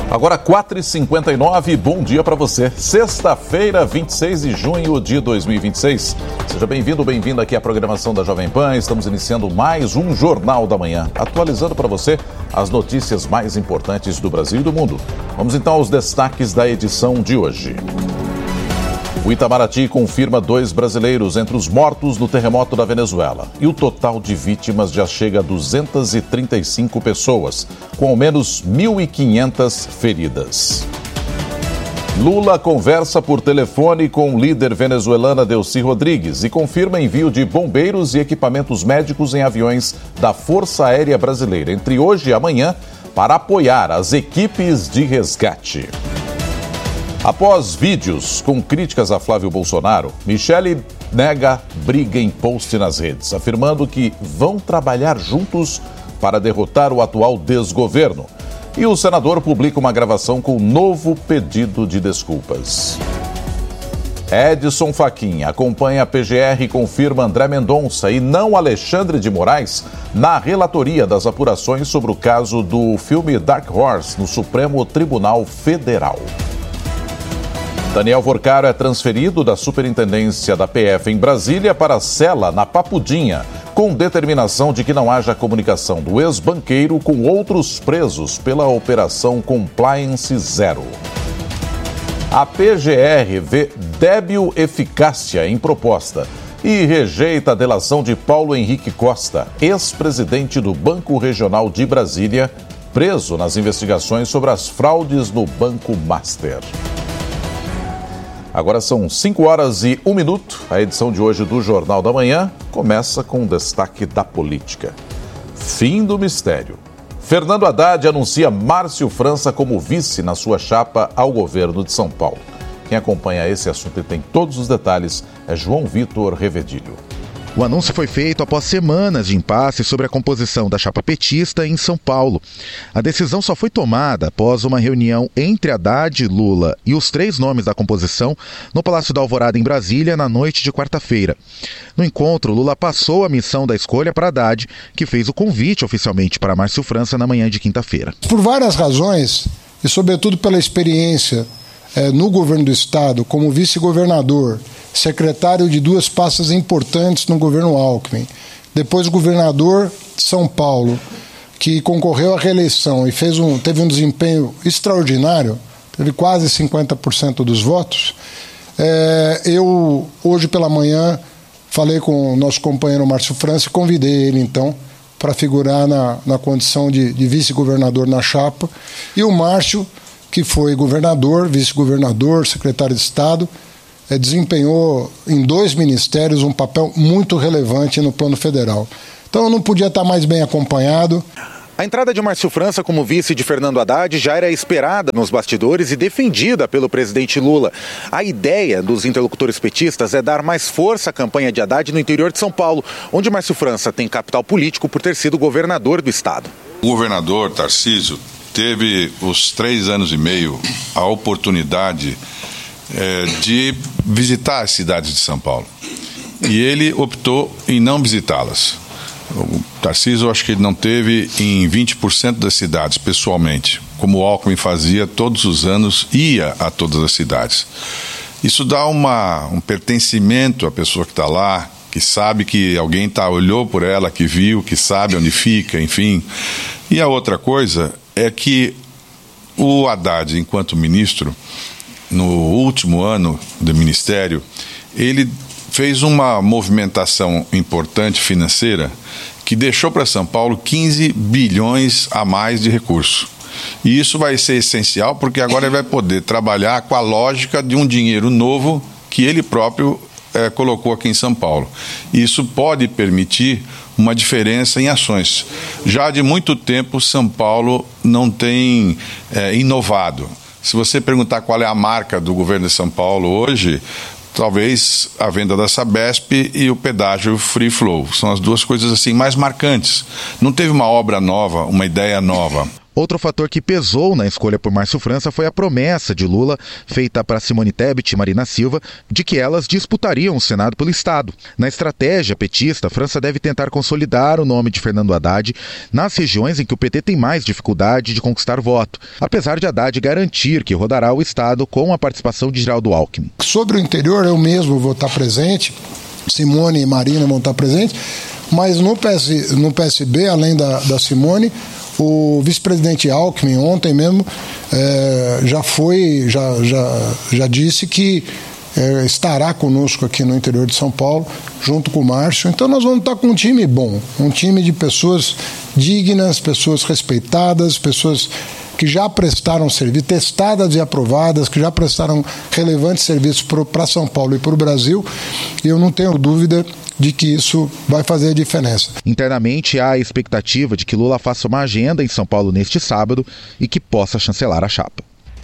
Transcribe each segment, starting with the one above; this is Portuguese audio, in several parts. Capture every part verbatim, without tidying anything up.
Agora quatro e cinquenta e nove, bom dia para você. Sexta-feira, vinte e seis de junho de dois mil e vinte e seis. Seja bem-vindo, bem-vindo aqui à programação da Jovem Pan. Estamos iniciando mais um Jornal da Manhã, atualizando para você as notícias mais importantes do Brasil e do mundo. Vamos então aos destaques da edição de hoje. O Itamaraty confirma dois brasileiros entre os mortos no terremoto da Venezuela. E o total de vítimas já chega a duzentas e trinta e cinco pessoas, com ao menos mil e quinhentas feridas. Lula conversa por telefone com o líder venezuelana Delcy Rodrigues e confirma envio de bombeiros e equipamentos médicos em aviões da Força Aérea Brasileira entre hoje e amanhã para apoiar as equipes de resgate. Após vídeos com críticas a Flávio Bolsonaro, Michele nega briga em post nas redes, afirmando que vão trabalhar juntos para derrotar o atual desgoverno. E o senador publica uma gravação com um novo pedido de desculpas. Edson Fachin acompanha a P G R e confirma André Mendonça e não Alexandre de Moraes na relatoria das apurações sobre o caso do filme Dark Horse no Supremo Tribunal Federal. Daniel Vorcaro é transferido da Superintendência da P F em Brasília para a cela na Papudinha, com determinação de que não haja comunicação do ex-banqueiro com outros presos pela Operação Compliance Zero. A P G R vê débil eficácia em proposta e rejeita a delação de Paulo Henrique Costa, ex-presidente do Banco Regional de Brasília, preso nas investigações sobre as fraudes no Banco Master. Agora são cinco horas e um minuto. A edição de hoje do Jornal da Manhã começa com um destaque da política. Fim do mistério. Fernando Haddad anuncia Márcio França como vice na sua chapa ao governo de São Paulo. Quem acompanha esse assunto e tem todos os detalhes é João Vitor Revedilho. O anúncio foi feito após semanas de impasse sobre a composição da chapa petista em São Paulo. A decisão só foi tomada após uma reunião entre Haddad, Lula e os três nomes da composição no Palácio da Alvorada, em Brasília, na noite de quarta-feira. No encontro, Lula passou a missão da escolha para Haddad, que fez o convite oficialmente para Márcio França na manhã de quinta-feira. Por várias razões, e sobretudo pela experiência eh, no governo do Estado, como vice-governador, secretário de duas pastas importantes no governo Alckmin, depois governador de São Paulo, que concorreu à reeleição e fez um, teve um desempenho extraordinário, teve quase cinquenta por cento dos votos. É, eu, hoje pela manhã, falei com o nosso companheiro Márcio França e convidei ele, então, para figurar na, na condição de, de vice-governador na chapa. E o Márcio, que foi governador, vice-governador, secretário de Estado, desempenhou em dois ministérios um papel muito relevante no plano federal. Então eu não podia estar mais bem acompanhado. A entrada de Márcio França como vice de Fernando Haddad já era esperada nos bastidores e defendida pelo presidente Lula. A ideia dos interlocutores petistas é dar mais força à campanha de Haddad no interior de São Paulo, onde Márcio França tem capital político por ter sido governador do estado. O governador Tarcísio teve os três anos e meio a oportunidade É, de visitar as cidades de São Paulo. E ele optou em não visitá-las. O Tarcísio, acho que ele não teve em vinte por cento das cidades, pessoalmente, como o Alckmin fazia todos os anos, ia a todas as cidades. Isso dá uma, um pertencimento à pessoa que está lá, que sabe que alguém tá, olhou por ela, que viu, que sabe onde fica, enfim. E a outra coisa é que o Haddad, enquanto ministro, no último ano do ministério, ele fez uma movimentação importante financeira que deixou para São Paulo quinze bilhões a mais de recursos. E isso vai ser essencial porque agora ele vai poder trabalhar com a lógica de um dinheiro novo que ele próprio é, colocou aqui em São Paulo. Isso pode permitir uma diferença em ações. Já de muito tempo, São Paulo não tem é, inovado. Se você perguntar qual é a marca do governo de São Paulo hoje, talvez a venda da Sabesp e o pedágio Free Flow. São as duas coisas assim mais marcantes. Não teve uma obra nova, uma ideia nova. Outro fator que pesou na escolha por Márcio França foi a promessa de Lula, feita para Simone Tebet e Marina Silva, de que elas disputariam o Senado pelo Estado. Na estratégia petista, França deve tentar consolidar o nome de Fernando Haddad nas regiões em que o P T tem mais dificuldade de conquistar voto, apesar de Haddad garantir que rodará o Estado com a participação de Geraldo Alckmin. Sobre o interior, eu mesmo vou estar presente, Simone e Marina vão estar presentes, mas no P S, no P S B, além da, da Simone, o vice-presidente Alckmin ontem mesmo é, já foi, já, já, já disse que é, estará conosco aqui no interior de São Paulo, junto com o Márcio. Então nós vamos estar com um time bom, um time de pessoas dignas, pessoas respeitadas, pessoas que já prestaram serviço, testadas e aprovadas, que já prestaram relevantes serviços para São Paulo e para o Brasil, e eu não tenho dúvida de que isso vai fazer a diferença. Internamente, há a expectativa de que Lula faça uma agenda em São Paulo neste sábado e que possa chancelar a chapa.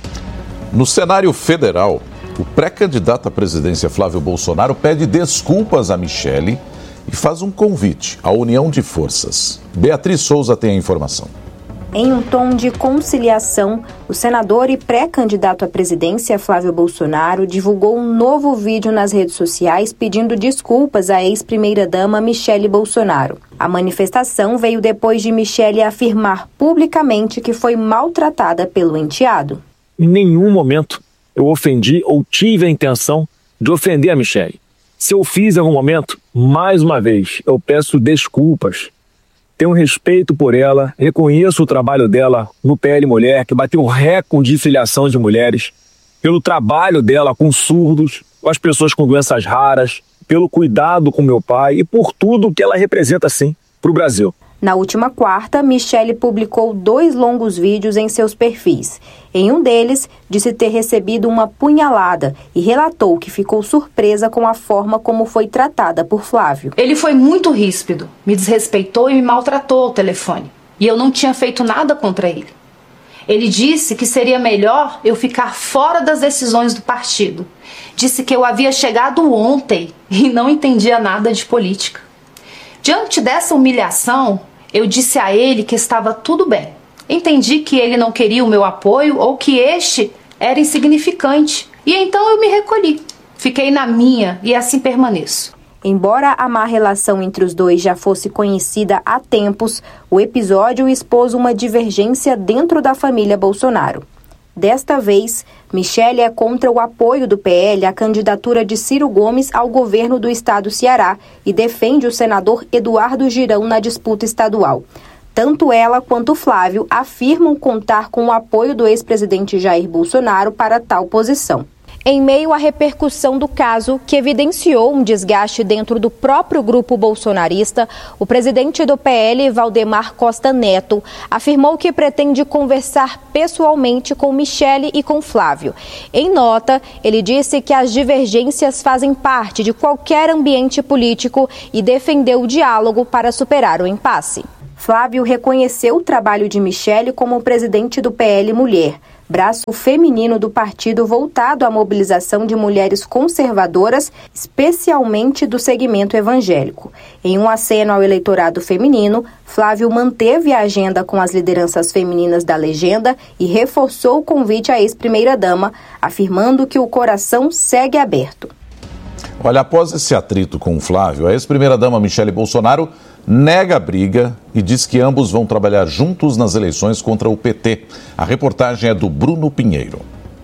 No cenário federal, o pré-candidato à presidência Flávio Bolsonaro pede desculpas a Michele e faz um convite à união de forças. Beatriz Souza tem a informação. Em um tom de conciliação, o senador e pré-candidato à presidência Flávio Bolsonaro divulgou um novo vídeo nas redes sociais pedindo desculpas à ex-primeira-dama Michele Bolsonaro. A manifestação veio depois de Michele afirmar publicamente que foi maltratada pelo enteado. Em nenhum momento eu ofendi ou tive a intenção de ofender a Michele. Se eu fiz em algum momento, mais uma vez, eu peço desculpas. Tenho respeito por ela, reconheço o trabalho dela no P L Mulher, que bateu recorde de filiação de mulheres, pelo trabalho dela com surdos, com as pessoas com doenças raras, pelo cuidado com meu pai e por tudo que ela representa, sim, para o Brasil. Na última quarta, Michele publicou dois longos vídeos em seus perfis. Em um deles, disse ter recebido uma punhalada e relatou que ficou surpresa com a forma como foi tratada por Flávio. Ele foi muito ríspido, me desrespeitou e me maltratou ao telefone. E eu não tinha feito nada contra ele. Ele disse que seria melhor eu ficar fora das decisões do partido. Disse que eu havia chegado ontem e não entendia nada de política. Diante dessa humilhação, eu disse a ele que estava tudo bem. Entendi que ele não queria o meu apoio ou que este era insignificante. E então eu me recolhi. Fiquei na minha e assim permaneço. Embora a má relação entre os dois já fosse conhecida há tempos, o episódio expôs uma divergência dentro da família Bolsonaro. Desta vez, Michele é contra o apoio do P L à candidatura de Ciro Gomes ao governo do estado Ceará e defende o senador Eduardo Girão na disputa estadual. Tanto ela quanto Flávio afirmam contar com o apoio do ex-presidente Jair Bolsonaro para tal posição. Em meio à repercussão do caso, que evidenciou um desgaste dentro do próprio grupo bolsonarista, o presidente do P L, Valdemar Costa Neto, afirmou que pretende conversar pessoalmente com Michele e com Flávio. Em nota, ele disse que as divergências fazem parte de qualquer ambiente político e defendeu o diálogo para superar o impasse. Flávio reconheceu o trabalho de Michele como presidente do P L Mulher, braço feminino do partido voltado à mobilização de mulheres conservadoras, especialmente do segmento evangélico. Em um aceno ao eleitorado feminino, Flávio manteve a agenda com as lideranças femininas da legenda e reforçou o convite à ex-primeira-dama, afirmando que o coração segue aberto. Olha, após esse atrito com o Flávio, a ex-primeira-dama Michele Bolsonaro nega a briga e diz que ambos vão trabalhar juntos nas eleições contra o P T. A reportagem é do Bruno Pinheiro.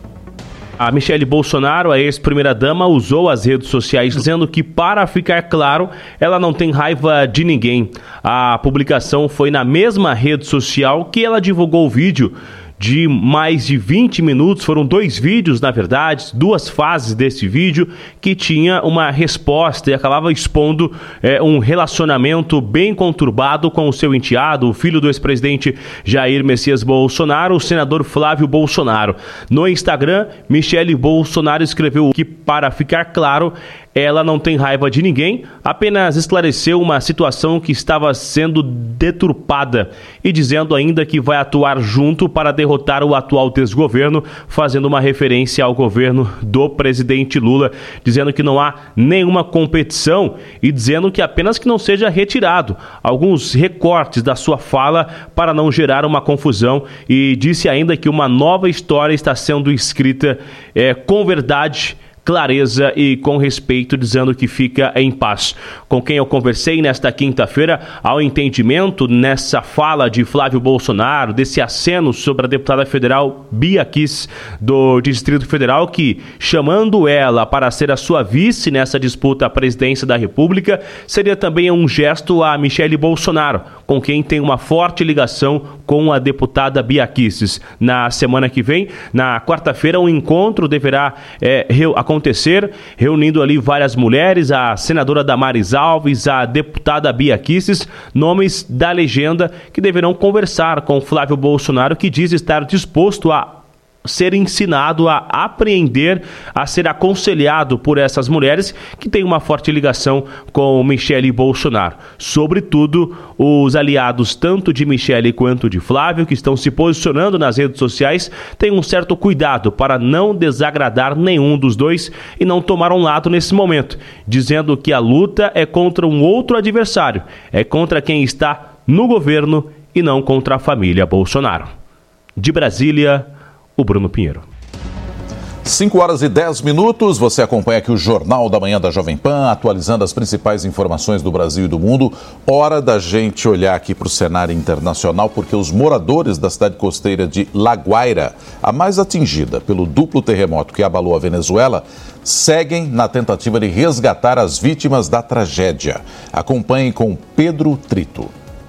A Michele Bolsonaro, a ex-primeira-dama, usou as redes sociais dizendo que, para ficar claro, ela não tem raiva de ninguém. A publicação foi na mesma rede social que ela divulgou o vídeo de mais de vinte minutos, foram dois vídeos, na verdade, duas fases desse vídeo, que tinha uma resposta e acabava expondo é, um relacionamento bem conturbado com o seu enteado, o filho do ex-presidente Jair Messias Bolsonaro, o senador Flávio Bolsonaro. No Instagram, Michele Bolsonaro escreveu que, para ficar claro, ela não tem raiva de ninguém, apenas esclareceu uma situação que estava sendo deturpada e dizendo ainda que vai atuar junto para derrotar o atual desgoverno, fazendo uma referência ao governo do presidente Lula, dizendo que não há nenhuma competição e dizendo que apenas que não seja retirado alguns recortes da sua fala para não gerar uma confusão, e disse ainda que uma nova história está sendo escrita é, com verdade, clareza e com respeito, dizendo que fica em paz. Com quem eu conversei nesta quinta-feira, ao entendimento nessa fala de Flávio Bolsonaro, desse aceno sobre a deputada federal Bia Kicis, do Distrito Federal, que, chamando ela para ser a sua vice nessa disputa à presidência da República, seria também um gesto a Michele Bolsonaro, com quem tem uma forte ligação com a deputada Bia Kicis. Na semana que vem, na quarta-feira, um encontro deverá é, acontecer acontecer, reunindo ali várias mulheres, a senadora Damares Alves, a deputada Bia Kicis, nomes da legenda que deverão conversar com Flávio Bolsonaro, que diz estar disposto a ser ensinado a apreender, a ser aconselhado por essas mulheres que têm uma forte ligação com Michele Bolsonaro. Sobretudo, os aliados tanto de Michele quanto de Flávio, que estão se posicionando nas redes sociais, têm um certo cuidado para não desagradar nenhum dos dois e não tomar um lado nesse momento, dizendo que a luta é contra um outro adversário, é contra quem está no governo e não contra a família Bolsonaro. De Brasília, o Bruno Pinheiro. cinco horas e dez minutos, você acompanha aqui o Jornal da Manhã da Jovem Pan, atualizando as principais informações do Brasil e do mundo. Hora da gente olhar aqui para o cenário internacional, porque os moradores da cidade costeira de La Guaira, a mais atingida pelo duplo terremoto que abalou a Venezuela, seguem na tentativa de resgatar as vítimas da tragédia. Acompanhem com Pedro Trito.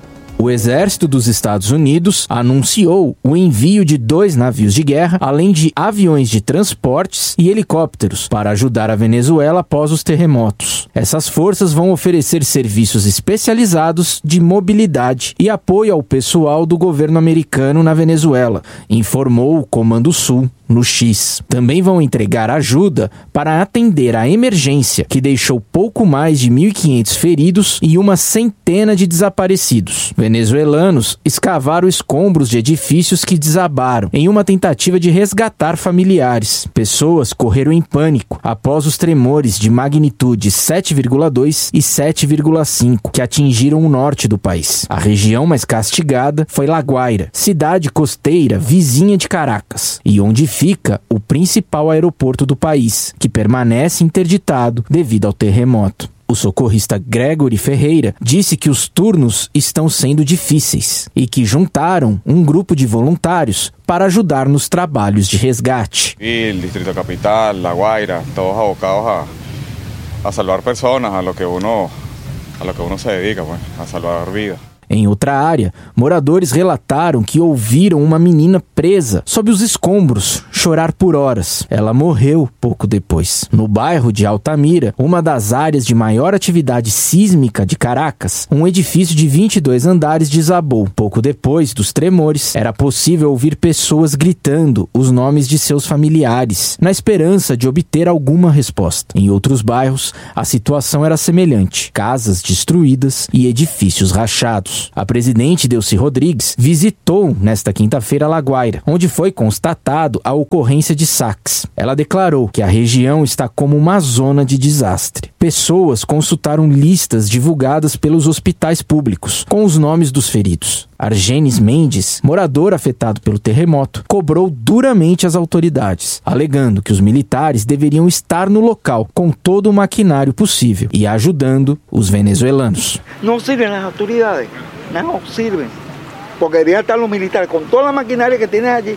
O Exército dos Estados Unidos anunciou o envio de dois navios de guerra, além de aviões de transportes e helicópteros, para ajudar a Venezuela após os terremotos. Essas forças vão oferecer serviços especializados de mobilidade e apoio ao pessoal do governo americano na Venezuela, informou o Comando Sul no X. Também vão entregar ajuda para atender a emergência, que deixou pouco mais de mil e quinhentos feridos e uma centena de desaparecidos. Venezuelanos escavaram escombros de edifícios que desabaram em uma tentativa de resgatar familiares. Pessoas correram em pânico após os tremores de magnitude sete vírgula dois e sete vírgula cinco que atingiram o norte do país. A região mais castigada foi La Guaira, cidade costeira vizinha de Caracas, e onde fica o principal aeroporto do país, que permanece interditado devido ao terremoto. O socorrista Gregory Ferreira disse que os turnos estão sendo difíceis e que juntaram um grupo de voluntários para ajudar nos trabalhos de resgate. El Distrito Capital, La Guaira, todos abocados a, a salvar personas, a lo que uno, a lo que uno se dedica, pues, a salvar vidas. Em outra área, moradores relataram que ouviram uma menina presa sob os escombros chorar por horas. Ela morreu pouco depois. No bairro de Altamira, uma das áreas de maior atividade sísmica de Caracas, um edifício de vinte e dois andares desabou. Pouco depois dos tremores, era possível ouvir pessoas gritando os nomes de seus familiares, na esperança de obter alguma resposta. Em outros bairros, a situação era semelhante: casas destruídas e edifícios rachados. A presidente Delcy Rodrigues visitou nesta quinta-feira La Guaira, onde foi constatado a ocorrência de saques. Ela declarou que a região está como uma zona de desastre. Pessoas consultaram listas divulgadas pelos hospitais públicos com os nomes dos feridos. Argenis Mendes, morador afetado pelo terremoto, cobrou duramente as autoridades, alegando que os militares deveriam estar no local com todo o maquinário possível e ajudando os venezuelanos. Não servem as autoridades, não servem, porque deveriam estar os militares com toda a maquinária que tem ali.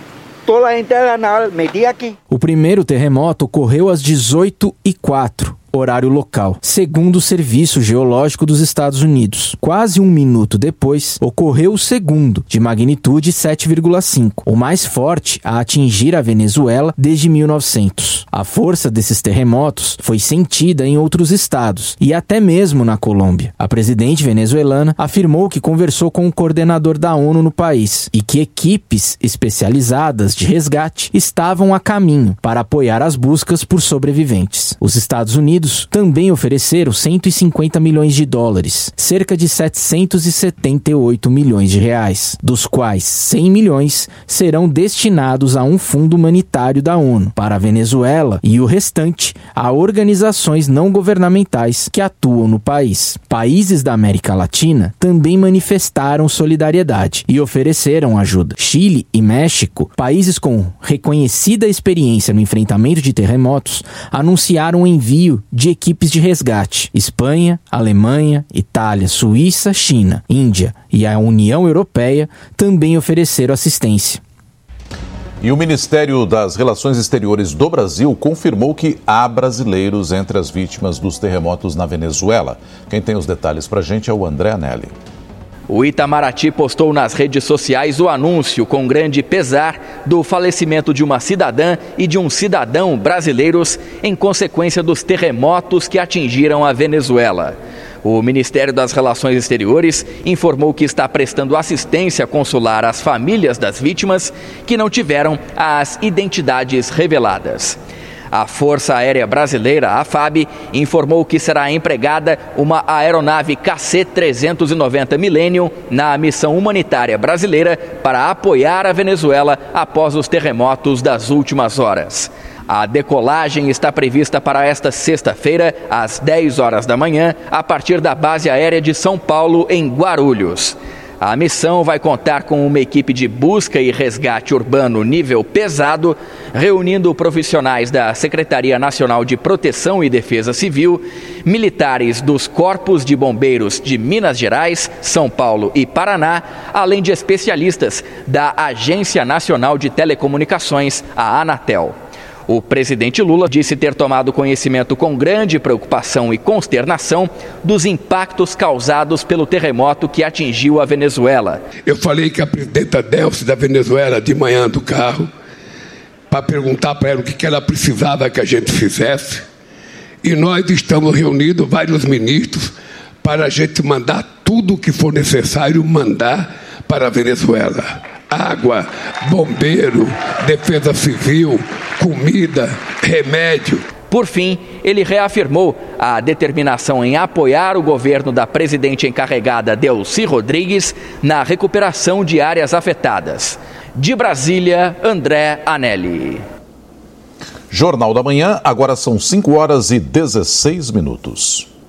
Toda a gente naval metida aqui. O primeiro terremoto ocorreu às dezoito e quatro horário local, segundo o Serviço Geológico dos Estados Unidos. Quase um minuto depois, ocorreu o segundo, de magnitude sete vírgula cinco, o mais forte a atingir a Venezuela desde mil e novecentos. A força desses terremotos foi sentida em outros estados e até mesmo na Colômbia. A presidente venezuelana afirmou que conversou com o coordenador da ONU no país e que equipes especializadas de resgate estavam a caminho para apoiar as buscas por sobreviventes. Os Estados Unidos também ofereceram cento e cinquenta milhões de dólares, cerca de setecentos e setenta e oito milhões de reais, dos quais cem milhões serão destinados a um fundo humanitário da ONU para a Venezuela e o restante a organizações não governamentais que atuam no país. Países da América Latina também manifestaram solidariedade e ofereceram ajuda. Chile e México, países com reconhecida experiência no enfrentamento de terremotos, anunciaram o envio de equipes de resgate. Espanha, Alemanha, Itália, Suíça, China, Índia e a União Europeia também ofereceram assistência. E o Ministério das Relações Exteriores do Brasil confirmou que há brasileiros entre as vítimas dos terremotos na Venezuela. Quem tem os detalhes para a gente é o André Anelli. O Itamaraty postou nas redes sociais o anúncio com grande pesar do falecimento de uma cidadã e de um cidadão brasileiros em consequência dos terremotos que atingiram a Venezuela. O Ministério das Relações Exteriores informou que está prestando assistência consular às famílias das vítimas que não tiveram as identidades reveladas. A Força Aérea Brasileira, a FAB, informou que será empregada uma aeronave K C trezentos e noventa Millennium na missão humanitária brasileira para apoiar a Venezuela após os terremotos das últimas horas. A decolagem está prevista para esta sexta-feira, às dez horas da manhã, a partir da base aérea de São Paulo, em Guarulhos. A missão vai contar com uma equipe de busca e resgate urbano nível pesado, reunindo profissionais da Secretaria Nacional de Proteção e Defesa Civil, militares dos Corpos de Bombeiros de Minas Gerais, São Paulo e Paraná, além de especialistas da Agência Nacional de Telecomunicações, a Anatel. O presidente Lula disse ter tomado conhecimento com grande preocupação e consternação dos impactos causados pelo terremoto que atingiu a Venezuela. Eu falei que a presidenta Delcy da Venezuela de manhã do carro para perguntar para ela o que ela precisava que a gente fizesse. E nós estamos reunidos, vários ministros, para a gente mandar tudo o que for necessário mandar para a Venezuela. Água, bombeiro, defesa civil, comida, remédio. Por fim, ele reafirmou a determinação em apoiar o governo da presidente encarregada Delcy Rodrigues na recuperação de áreas afetadas. De Brasília, André Anelli. Jornal da Manhã, agora são cinco horas e dezesseis minutos.